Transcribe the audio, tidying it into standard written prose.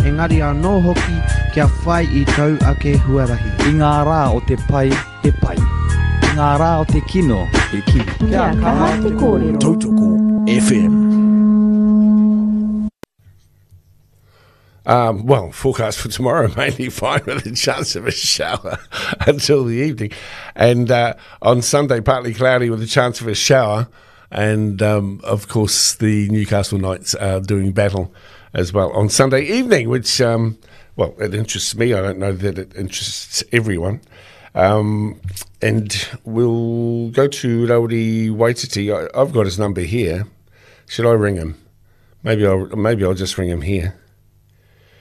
engari anō hoki kia whai I tau ake huarahi. I ngā rā o te pai, e pai. I ngā rā o te kino, e kino. Kia kaha te kōrero. Tautoko FM. Well, forecast for tomorrow, mainly fine with a chance of a shower until the evening. And on Sunday, partly cloudy with a chance of a shower. And, of course, the Newcastle Knights are doing battle as well on Sunday evening, which, well, it interests me. I don't know that it interests everyone. And we'll go to Rauri Waititi. I've got his number here. Should I ring him? Maybe I'll just ring him here.